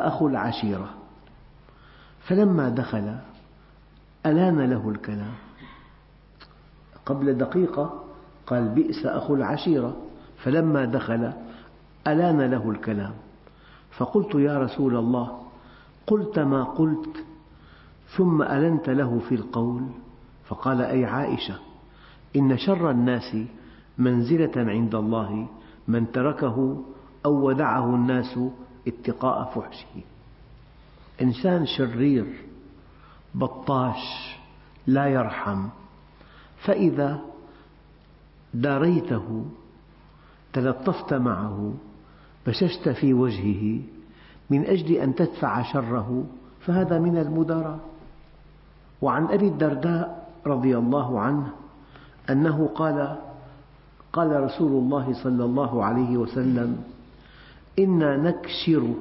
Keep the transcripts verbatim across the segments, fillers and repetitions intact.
أخو العشيرة، فلما دخل ألان له الكلام. قبل دقيقة قال بئس أخو العشيرة، فلما دخل ألان له الكلام. فقلت يا رسول الله، قلت ما قلت ثم ألنت له في القول؟ فقال أي عائشة، إن شر الناس منزلة عند الله من تركه أو ودعه الناس اتقاء فحشه. إنسان شرير بطاش لا يرحم، فإذا داريته تلطفت معه بششت في وجهه من أجل أن تدفع شره، فهذا من المداراة. وعن أبي الدرداء رضي الله عنه أنه قال قال رسول الله صلى الله عليه وسلم: إنا نكشر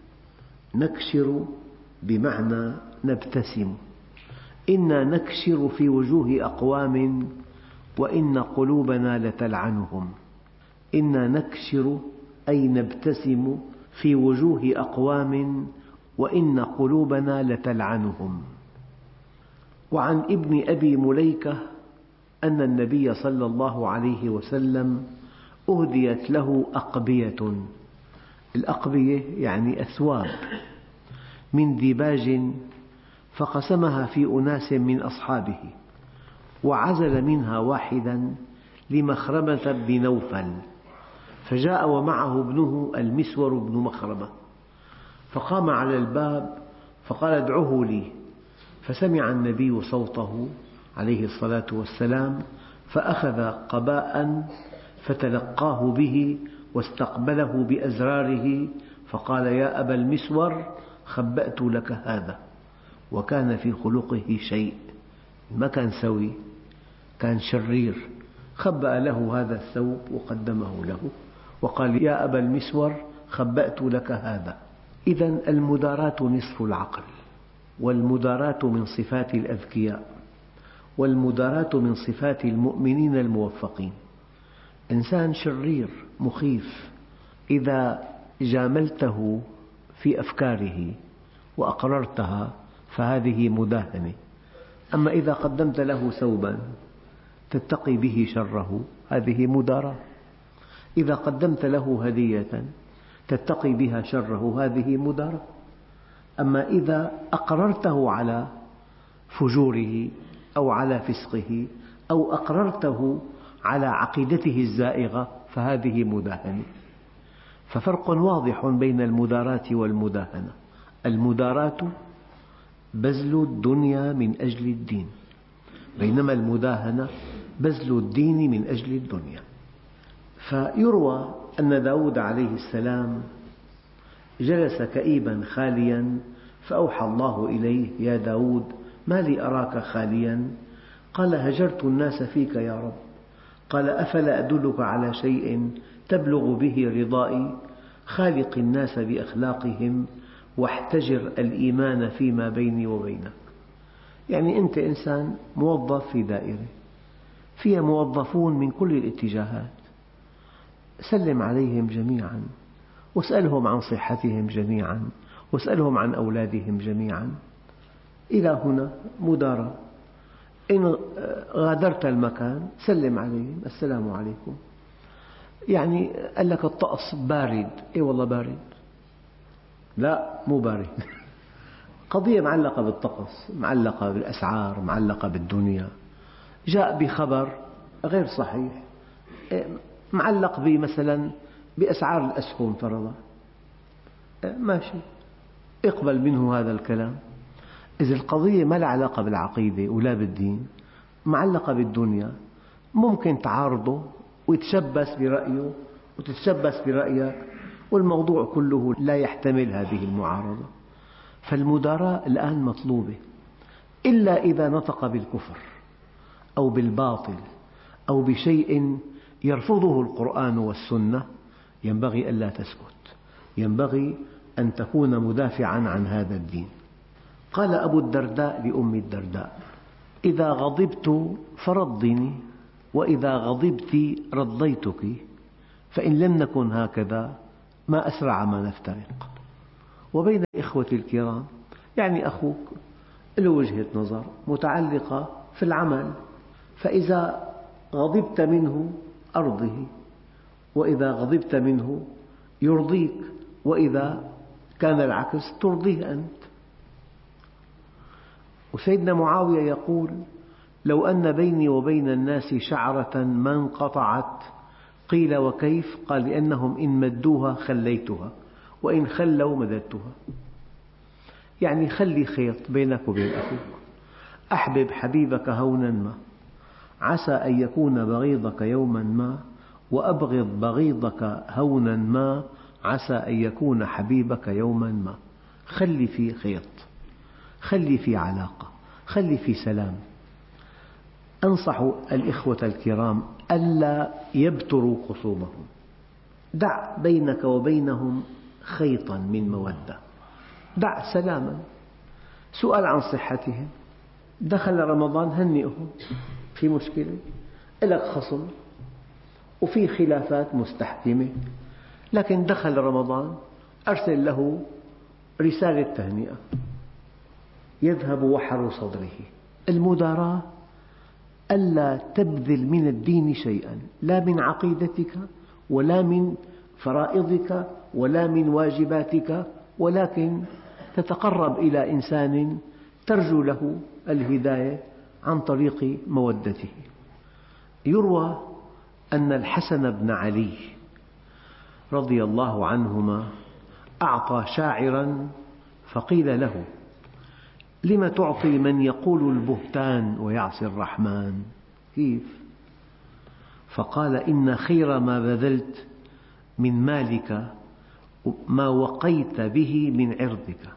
نكشر بمعنى نبتسم، إنا نكشر في وجوه أقوام وإن قلوبنا لتلعنهم. إنا نكشر أي نبتسم في وجوه أقوام وإن قلوبنا لتلعنهم. وعن ابن أبي مليكة أن النبي صلى الله عليه وسلم أهديت له أقبية. الأقبية يعني أثواب من ديباج، فقسمها في أناس من أصحابه، وعزل منها واحدا لمخرمة بن نوفل، فجاء ومعه ابنه المسور بن مخرمة، فقام على الباب فقال: ادعوه لي. فسمع النبي صوته عليه الصلاة والسلام، فأخذ قباء فتلقاه به واستقبله بأزراره، فقال: يا أبا المسور، خبأت لك هذا. وكان في خلقه شيء، ما كان سوي، كان شرير. خبأ له هذا الثوب وقدمه له وقال: يا أبا المسور، خبأت لك هذا. إذن المداراة نصف العقل، والمداراة من صفات الأذكياء، والمداراة من صفات المؤمنين الموفقين. إنسان شرير مخيف إذا جاملته في أفكاره وأقررتها فهذه مداهنة، أما إذا قدمت له ثوبا تتقي به شره هذه مداراة، إذا قدمت له هدية تتقي بها شره هذه مداراة. أما إذا أقررته على فجوره أو على فسقه أو أقررته على عقيدته الزائغة فهذه مداهنة. ففرق واضح بين المداراة والمداهنة. المداراة بذل الدنيا من أجل الدين، بينما المداهنة بذل الدين من أجل الدنيا. فيروى أن داود عليه السلام جلس كئيبا خاليا، فأوحى الله إليه: يا داود، ما لي أراك خاليا؟ قال: هجرت الناس فيك يا رب. قال: أفلا أدلك على شيء تبلغ به رضائي؟ خالق الناس بأخلاقهم واحتجر الإيمان فيما بيني وبينك. يعني أنت إنسان موظف في دائرة فيها موظفون من كل الاتجاهات، سلم عليهم جميعا واسألهم عن صحتهم جميعا واسألهم عن أولادهم جميعا. إلى هنا مداراة. إن غادرت المكان سلم عليهم: السلام عليكم. يعني قال لك الطقس بارد، إي والله بارد، لا مو بارد. قضية معلقة بالطقس، معلقة بالأسعار، معلقة بالدنيا. جاء بخبر غير صحيح معلق مثلا بأسعار الأسهم فرضا، ماشي، اقبل منه هذا الكلام. إذا القضية ما لها علاقة بالعقيدة ولا بالدين، معلقة بالدنيا، ممكن تعارضه ويتشبث برأيه وتتشبث برأيك، والموضوع كله لا يحتمل هذه المعارضة. فالمداراة الآن مطلوبة، إلا إذا نطق بالكفر أو بالباطل أو بشيء يرفضه القرآن والسنة، ينبغي ألا تسكت، ينبغي أن تكون مدافعا عن هذا الدين. قال أبو الدرداء لأم الدرداء: إذا غضبت فرضني، وإذا غضبت رضيتك، فإن لم نكن هكذا ما أسرع ما نفترق. وبين الإخوة الكرام يعني أخوك له وجهة نظر متعلقة في العمل، فإذا غضبت منه أرضه، وإذا غضبت منه يرضيك، وإذا كان العكس ترضيه أنت. وسيدنا معاوية يقول: لو أن بيني وبين الناس شعرة ما انقطعت. قيل: وكيف؟ قال: لأنهم إن مدوها خليتها، وإن خلوا مددتها. يعني خلي خيط بينك وبين أخوك، أحبب حبيبك هونا ما، عسى أن يكون بغيضك يوما ما، وأبغض بغيضك هونا ما، عسى أن يكون حبيبك يوما ما. خلي في خيط، خلي في علاقة، خلي في سلام. أنصح الإخوة الكرام ألا يبتروا خصومهم، دع بينك وبينهم خيطا من مودة، دع سلاما. سؤال عن صحتهم، دخل رمضان هنئهم، في مشكلة؟ لك خصم وفي خلافات مستحكمة، لكن دخل رمضان أرسل له رسالة تهنئة، يذهب وحر صدره. المداراة ألا تبذل من الدين شيئا، لا من عقيدتك ولا من فرائضك ولا من واجباتك، ولكن تتقرب إلى إنسان ترجو له الهداية عن طريق مودته. يروى أن الحسن بن علي رضي الله عنهما أعطى شاعرا، فقيل له: لم تعطي من يقول البهتان ويعصي الرحمن؟ كيف؟ فقال: إن خير ما بذلت من مالك ما وقيت به من عرضك.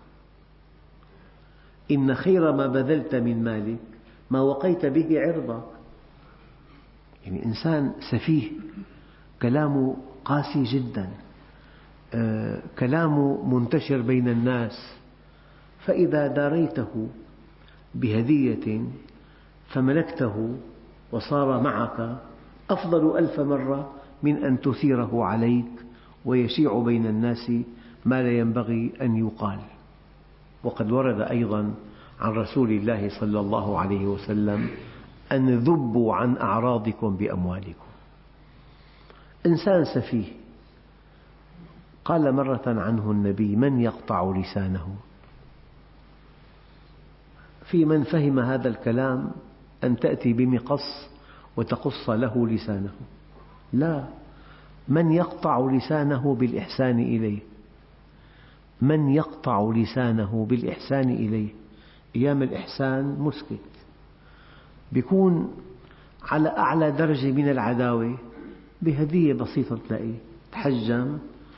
إن خير ما بذلت من مالك ما وقيت به عرضك. يعني إنسان سفيه، كلامه قاسي جدا، كلامه منتشر بين الناس، فإذا داريته بهدية فملكته وصار معك أفضل ألف مرة من أن تثيره عليك ويشيع بين الناس ما لا ينبغي أن يقال. وقد ورد أيضا عن رسول الله صلى الله عليه وسلم: أن ذبوا عن أعراضكم بأموالكم. إنسان سفيه، قال مرة عنه النبي: من يقطع لسانه؟ في من فهم هذا الكلام أن تأتي بمقص وتقص له لسانه، لا، من يقطع لسانه بالإحسان إليه، من يقطع لسانه بالإحسان إليه. أيام الإحسان مسكت، بيكون على أعلى درجة من العداوة بهدية بسيطة تلاقيه تحجم.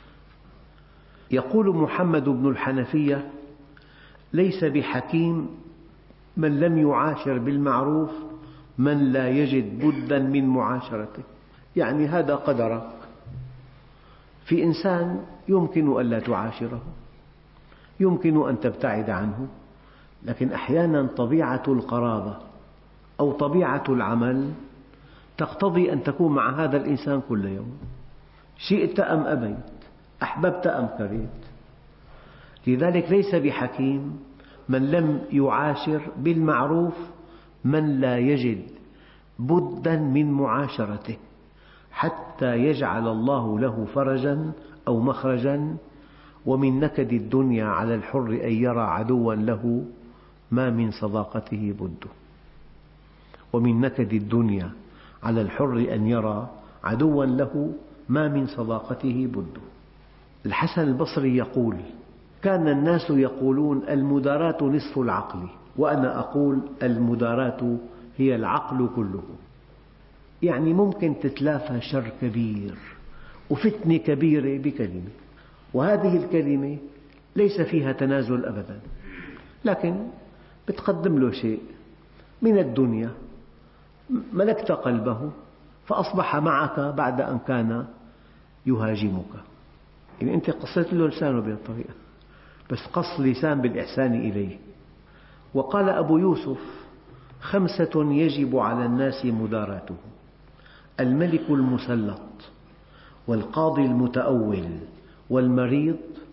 يقول محمد بن الحنفية: ليس بحكيم من لم يعاشر بالمعروف من لا يجد بدا من معاشرته. يعني هذا قدرك، في إنسان يمكن ألا تعاشره، يمكن أن تبتعد عنه، لكن أحيانا طبيعة القرابة أو طبيعة العمل تقتضي أن تكون مع هذا الإنسان كل يوم، شئت أم أبيت، أحببت أم كرهت. لذلك ليس بحكيم من لم يعاشر بالمعروف من لا يجد بدا من معاشرته حتى يجعل الله له فرجا أو مخرجا. ومن نكد الدنيا على الحر أن يرى عدوا له ما من صداقته بد. ومن نكد الدنيا على الحر أن يرى عدوا له ما من صداقته بد. الحسن البصري يقول: كان الناس يقولون المداراة نصف العقل، وأنا أقول المداراة هي العقل كله. يعني ممكن تتلافى شر كبير وفتنة كبيرة بكلمة، وهذه الكلمة ليس فيها تنازل أبدا، لكن بتقدم له شيء من الدنيا، ملكت قلبه فأصبح معك بعد أن كان يهاجمك. يعني أنت قصيت له لسانه بهالطريقة، بس قص لسان بالإحسان إليه. وقال أبو يوسف: خمسة يجب على الناس مداراته: الملك المسلط، والقاضي المتأول، والمريض،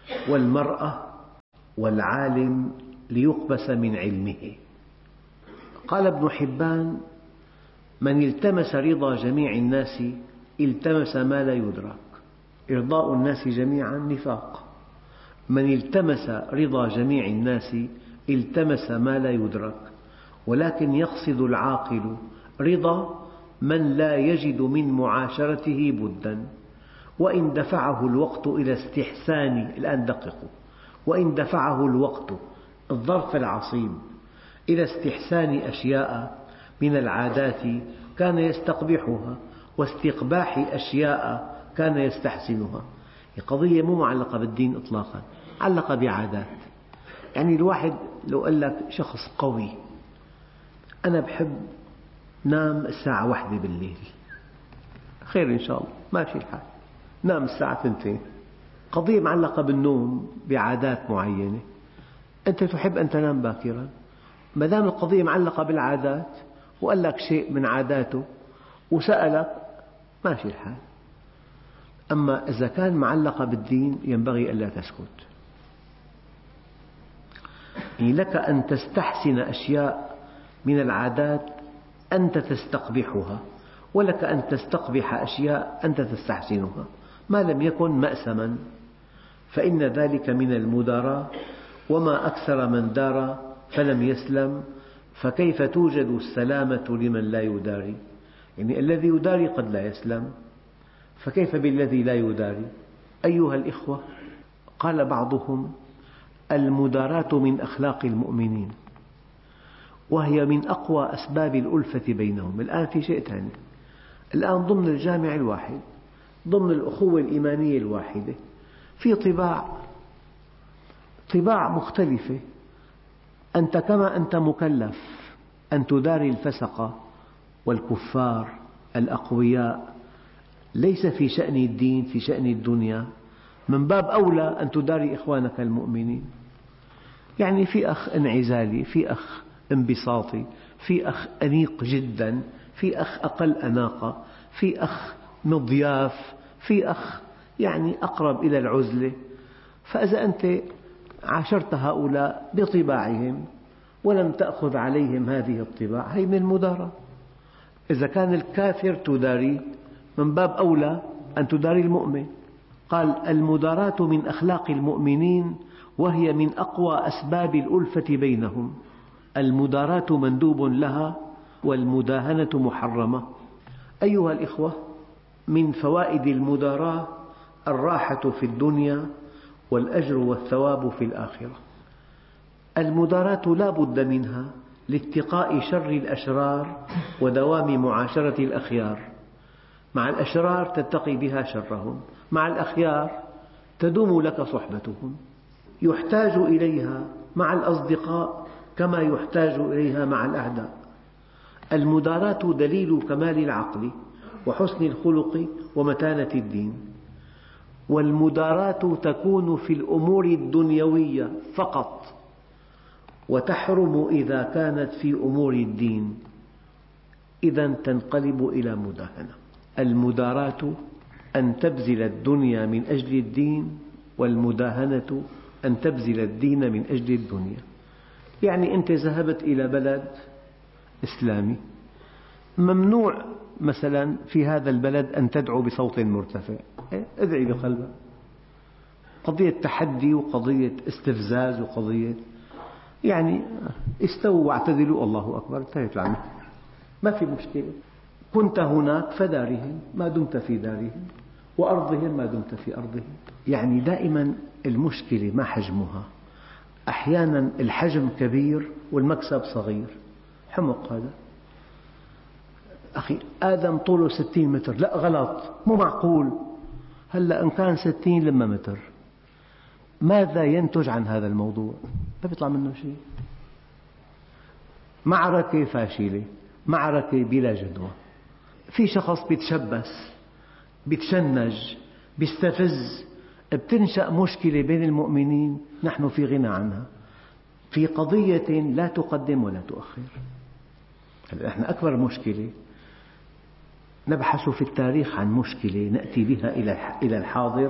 والمرأة والعالم ليقبس من علمه. قال ابن حبان: من التمس رضا جميع الناس التمس ما لا يدرك. إرضاء الناس جميعا نفاق. من التمس رضا جميع الناس التمس ما لا يدرك، ولكن يقصد العاقل رضا من لا يجد من معاشرته بدا، وإن دفعه الوقت إلى استحسان، الآن دققوا، وإن دفعه الوقت الظرف العصيب إلى استحسان أشياء من العادات كان يستقبحها، واستقباح أشياء كان يستحسنها. القضية مو معلقة بالدين إطلاقا، معلقة بعادات. يعني الواحد لو قال لك شخص قوي: أنا بحب نام الساعة واحدة بالليل، خير إن شاء الله، ماشي الحال، نام الساعة ثنتين. قضية معلقة بالنوم بعادات معينة. أنت تحب أن تنام باكرا، ما دام القضية معلقة بالعادات وقال لك شيء من عاداته وسألك، ماشي الحال. أما إذا كان معلقة بالدين ينبغي ألا تسكت. يعني لك أن تستحسن أشياء من العادات أنت تستقبحها، ولك أن تستقبح أشياء أنت تستحسنها، ما لم يكن مأسما، فإن ذلك من المداراة. وما أكثر من دار فلم يسلم، فكيف توجد السلامة لمن لا يداري؟ يعني الذي يداري قد لا يسلم، فكيف بالذي لا يداري؟ أيها الإخوة، قال بعضهم: المداراة من أخلاق المؤمنين، وهي من أقوى أسباب الألفة بينهم. الآن في شيء ثاني، الآن ضمن الجامع الواحد، ضمن الأخوة الإيمانية الواحدة، في طباع طباع مختلفة. أنت كما أنت مكلف أن تداري الفسقة والكفار الأقوياء، ليس في شأن الدين، في شأن الدنيا، من باب أولى أن تداري إخوانك المؤمنين. يعني في أخ انعزالي، في أخ انبساطي، في أخ أنيق جدا، في أخ أقل أناقة، في أخ مضياف، في أخ يعني أقرب إلى العزلة. فإذا أنت عاشرت هؤلاء بطباعهم ولم تأخذ عليهم هذه الطباع، هي من المداراة. إذا كان الكافر تداري، من باب أولى أن تداري المؤمن. قال: المداراة من أخلاق المؤمنين، وهي من أقوى أسباب الألفة بينهم. المداراة مندوب لها، والمداهنة محرمة. أيها الإخوة، من فوائد المداراة الراحة في الدنيا والأجر والثواب في الآخرة. المداراة لا بد منها لاتقاء شر الأشرار ودوام معاشرة الأخيار. مع الأشرار تتقي بها شرهم، مع الأخيار تدوم لك صحبتهم. يحتاج إليها مع الأصدقاء كما يحتاج إليها مع الأعداء. المداراة دليل كمال العقل وحسن الخلق ومتانة الدين. والمداراة تكون في الأمور الدنيوية فقط، وتحرم إذا كانت في أمور الدين، إذا تنقلب إلى مداهنة. المداراة أن تبذل الدنيا من أجل الدين، والمداهنة أن تبذل الدين من أجل الدنيا. يعني أنت ذهبت إلى بلد إسلامي، ممنوع مثلا في هذا البلد أن تدعو بصوت مرتفع، ادعي بقلبك. قضية تحدي وقضية استفزاز وقضية يعني استووا واعتدلوا، الله أكبر، انتهت العملية، ما في مشكلة. كنت هناك فدارهم ما دمت في دارهم، وأرضهم ما دمت في أرضهم. يعني دائما المشكلة ما حجمها، أحيانا الحجم كبير والمكسب صغير. حمق هذا. أخي آدم طوله ستين متر، لا غلط، مو معقول. هلأ إن كان ستين لما متر، ماذا ينتج عن هذا الموضوع؟ ما بيطلع منه شيء. معركة فاشلة، معركة بلا جدوى. في شخص بيتشبث، بيتشنج، بيستفز، بتنشأ مشكلة بين المؤمنين نحن في غنى عنها، في قضية لا تقدم ولا تؤخر. نحن أكبر مشكلة نبحث في التاريخ عن مشكلة نأتي بها إلى الحاضر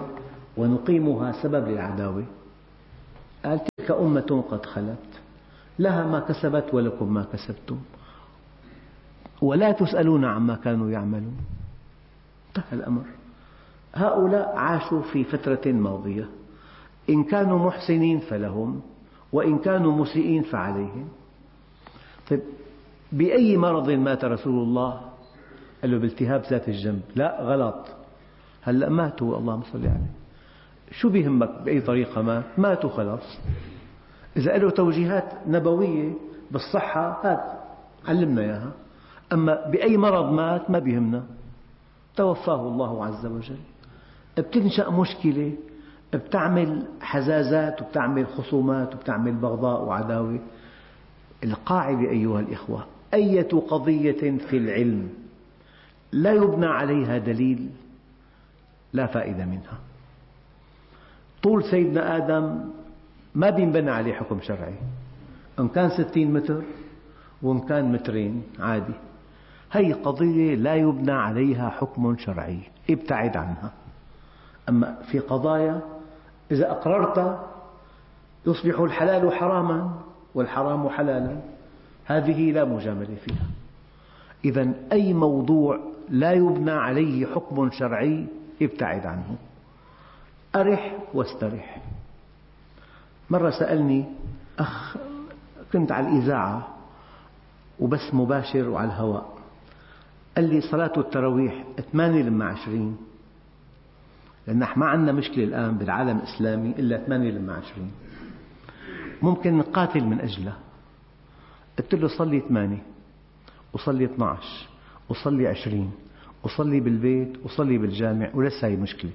ونقيمها سبب للعداوة. قال تلك أمة قد خلت لها ما كسبت ولكم ما كسبتم ولا تسألون عما كانوا يعملون. انتهى الأمر. هؤلاء عاشوا في فترة ماضية، إن كانوا محسنين فلهم، وإن كانوا مسيئين فعليهم. طيب بأي مرض مات رسول الله؟ قال له بالتهاب ذات الجنب. لا، غلط. هلأ ماتوا، اللهم صل عليه. شو بيهمك بأي طريقة مات؟ ماتوا خلاص. إذا له توجيهات نبوية بالصحة هات علمنا إياها، أما بأي مرض مات ما بيهمنا، توفاه الله عز وجل. بتنشأ مشكلة، بتعمل حزازات وبتعمل خصومات وبتعمل بغضاء وعداوة. القاعدة أيها الإخوة، أية قضية في العلم لا يبنى عليها دليل لا فائدة منها. طول سيدنا آدم ما بينبنى عليه حكم شرعي، إن كان ستين متر وإن كان مترين عادي. هذه قضية لا يبنى عليها حكم شرعي، ابتعد عنها. أما في قضايا إذا أقررت يصبح الحلال حراما والحرام حلالا، هذه لا مجاملة فيها. إذن أي موضوع لا يبنى عليه حكم شرعي ابتعد عنه، أرح واسترح. مرة سألني أخ، كنت على الإذاعة وبس مباشر وعلى الهواء، قال لي صلاة التراويح ثمانية لما عشرين، لأن نحن ما عندنا مشكلة الآن بالعالم الإسلامي إلا ثمانية لما عشرين، ممكن نقاتل من أجلها. قلت له صلي ثمانية وصلي اثني عشر وصلي عشرين وصلي بالبيت وصلي بالجامع ولسه هي مشكلة.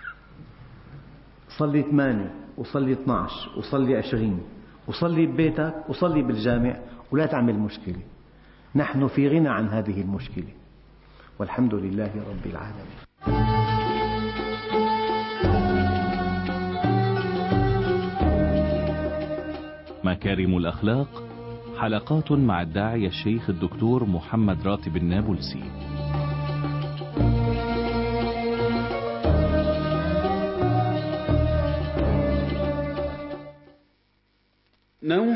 صلي ثمانية وصلي اثني عشر وصلي عشرين وصلي ببيتك وصلي بالجامع ولا تعمل مشكلة. نحن في غنى عن هذه المشكلة والحمد لله رب العالمين. مكارم الأخلاق، حلقات مع الداعية الشيخ الدكتور محمد راتب النابلسي.